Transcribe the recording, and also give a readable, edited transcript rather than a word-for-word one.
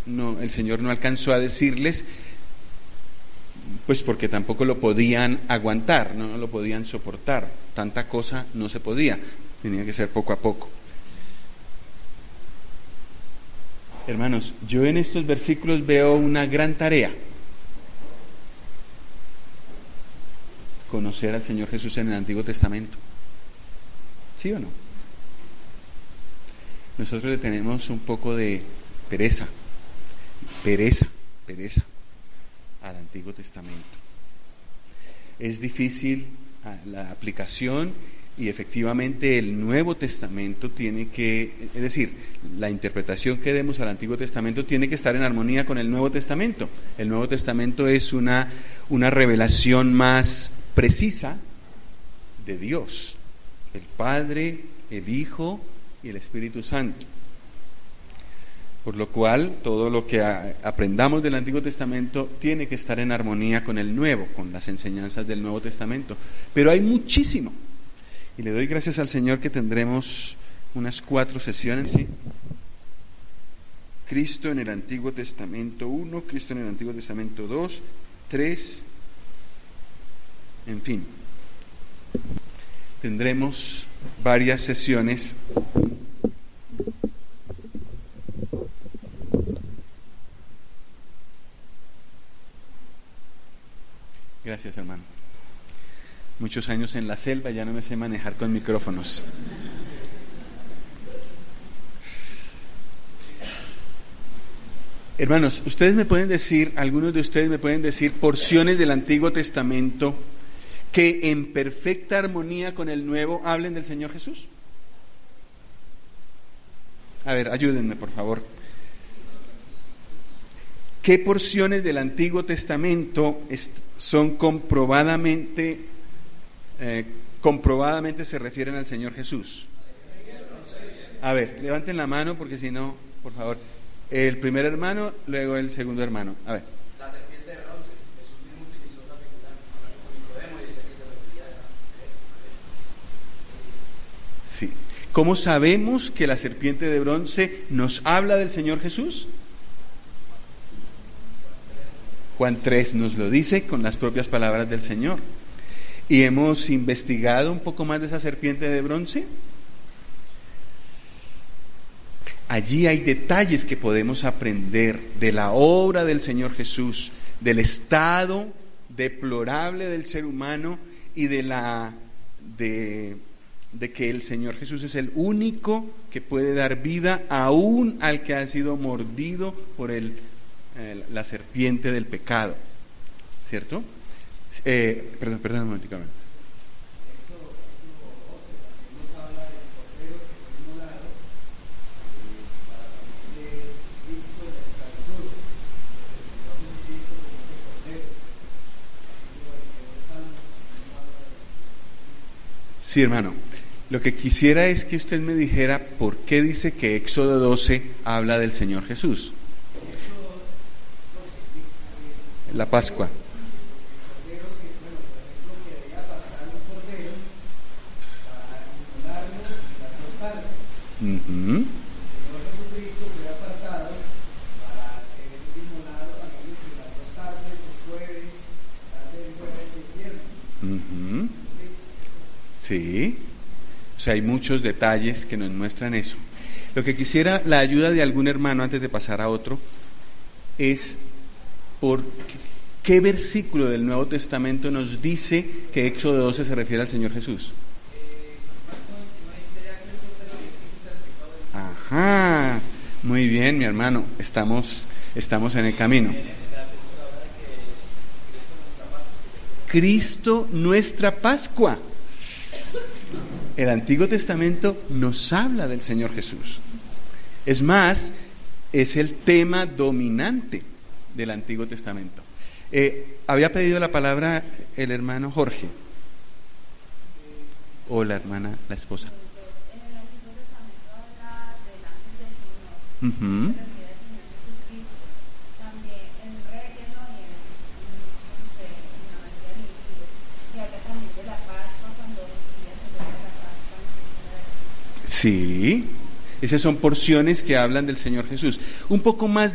el Señor no alcanzó a decirles, pues porque tampoco lo podían aguantar, no lo podían soportar, tanta cosa no se podía, tenía que ser poco a poco. Hermanos, yo en estos versículos veo una gran tarea: conocer al Señor Jesús en el Antiguo Testamento. ¿Sí o no? Nosotros le tenemos un poco de pereza al Antiguo Testamento. Es difícil la aplicación, y efectivamente el Nuevo Testamento tiene que, es decir, la interpretación que demos al Antiguo Testamento tiene que estar en armonía con el Nuevo Testamento. El Nuevo Testamento es una revelación más precisa de Dios, el Padre, el Hijo y el Espíritu Santo. Por lo cual, todo lo que aprendamos del Antiguo Testamento tiene que estar en armonía con el Nuevo, con las enseñanzas del Nuevo Testamento. Pero hay muchísimo. Y le doy gracias al Señor que tendremos unas 4 sesiones, ¿sí? Cristo en el Antiguo Testamento 1, Cristo en el Antiguo Testamento 2, 3, en fin. Tendremos varias sesiones. Gracias, hermano. Muchos años en la selva, ya no me sé manejar con micrófonos. Hermanos, ustedes me pueden decir, algunos de ustedes me pueden decir porciones del Antiguo Testamento que en perfecta armonía con el Nuevo hablen del Señor Jesús. A ver, ayúdenme, por favor. ¿Qué porciones del Antiguo Testamento son comprobadamente se refieren al Señor Jesús? A ver, levanten la mano, porque si no, por favor. El primer hermano, luego el segundo hermano. A ver. La serpiente de bronce. Jesús mismo utilizó la figura con Nicodemo y decía que se refería a... Sí. ¿Cómo sabemos que la serpiente de bronce nos habla del Señor Jesús? Juan 3 nos lo dice con las propias palabras del Señor. ¿Y hemos investigado un poco más de esa serpiente de bronce? Allí hay detalles que podemos aprender de la obra del Señor Jesús, del estado deplorable del ser humano y de que el Señor Jesús es el único que puede dar vida aún al que ha sido mordido por la serpiente del pecado, ¿cierto? Perdón un momentico. Sí, hermano. Lo que quisiera es que usted me dijera por qué dice que Éxodo 12 habla del Señor Jesús. La Pascua. Uh-huh. Uh-huh. Sí. O sea, hay muchos detalles que nos muestran eso. Lo que quisiera, la ayuda de algún hermano antes de pasar a otro, es por qué versículo del Nuevo Testamento nos dice que Éxodo 12 se refiere al Señor Jesús. Ajá, muy bien, mi hermano, estamos en el camino. Cristo, nuestra Pascua. El Antiguo Testamento nos habla del Señor Jesús. Es más, es el tema dominante del Antiguo Testamento. Había pedido la palabra el hermano Jorge, o la hermana, la esposa. En el Antiguo Testamento habla del ángel del Señor, Uh-huh. se refiere al Señor Jesucristo. También en Reyes, ¿no? Y en la María del Inquilo. Y habla también de la Pascua, cuando Mesías celebra la Pascua. Sí, esas son porciones que hablan del Señor Jesús. Un poco más